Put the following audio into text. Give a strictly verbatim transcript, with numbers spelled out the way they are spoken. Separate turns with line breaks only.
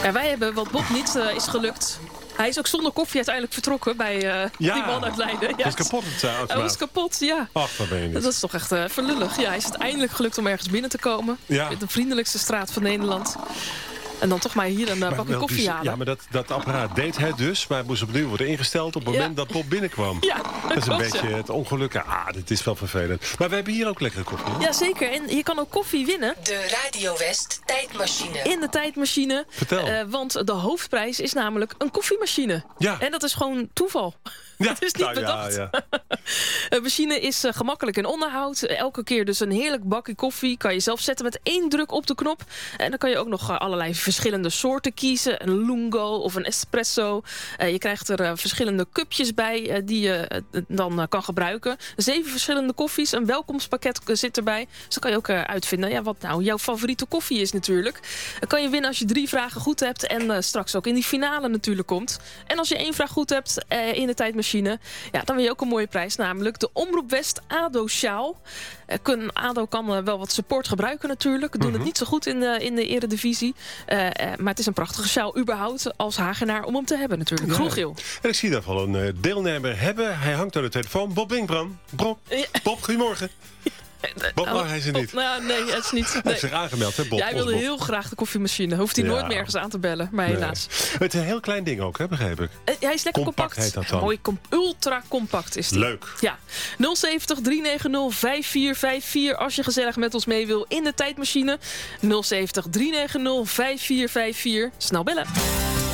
Ja, wij hebben wat Bob niet uh, is gelukt. Hij is ook zonder koffie uiteindelijk vertrokken bij uh,
ja,
die man uit Leiden. Ja,
hij is kapot het uh,
Hij was kapot, ja.
Ach, wat ben je niet.
Dat is toch echt uh, verlullig. Ja, hij is het eindelijk gelukt om ergens binnen te komen.
Ja.
De vriendelijkste straat van Nederland. En dan toch maar hier een uh, bakje koffie halen.
Ja, maar dat, dat apparaat deed het dus. Maar het moest opnieuw worden ingesteld op het moment ja. dat Bob binnenkwam.
Ja,
dat is een
klopt,
beetje
ja.
het ongeluk. Ah, dit is wel vervelend. Maar we hebben hier ook lekkere koffie.
Ja, zeker. En je kan ook koffie winnen.
De Radio West tijdmachine.
In de tijdmachine.
Vertel. Uh,
want de hoofdprijs is namelijk een koffiemachine.
Ja.
En dat is gewoon toeval.
Ja,
dat is niet
nou,
bedacht.
Ja, ja.
Een machine is uh, gemakkelijk in onderhoud. Elke keer dus een heerlijk bakje koffie. Kan je zelf zetten met één druk op de knop. En dan kan je ook nog uh, allerlei verschillende soorten kiezen. Een lungo of een espresso. Uh, je krijgt er uh, verschillende cupjes bij uh, die je uh, dan uh, kan gebruiken. Zeven verschillende koffies. Een welkomstpakket uh, zit erbij. Dus dan kan je ook uh, uitvinden ja, wat nou jouw favoriete koffie is natuurlijk. Dan kan je winnen als je drie vragen goed hebt. En uh, straks ook in die finale natuurlijk komt. En als je één vraag goed hebt uh, in de tijdmachine. Ja, dan wil je ook een mooie prijs, namelijk de Omroep West ADO-sjaal. Uh, ADO kan uh, wel wat support gebruiken natuurlijk. Doen mm-hmm. het niet zo goed in de, in de eredivisie. Uh, uh, maar het is een prachtige sjaal überhaupt als Hagenaar om hem te hebben natuurlijk. Ja. Groen-geel.
En ik zie daar wel een uh, deelnemer hebben. Hij hangt aan de telefoon. Bob Winkbrand. Bob, ja. Bob, goedemorgen. Bob, nou, hij is er niet.
Nou, nee, het is niet. Nee.
Hij heeft zich aangemeld, hè, Bob?
Jij wilde
Bob.
heel graag de koffiemachine. Hoeft hij ja. nooit meer ergens aan te bellen, maar
nee.
helaas.
Het is een heel klein ding ook, hè, begreep ik.
Uh, hij is lekker
compact.
compact.
Heet dat dan.
Mooi, com- ultra compact is die.
Leuk.
Ja. nul zeventig, drie negen nul, vijf vier vijf vier als je gezellig met ons mee wil in de tijdmachine. nul zeventig, drie negen nul, vijf vier vijf vier. Snel bellen.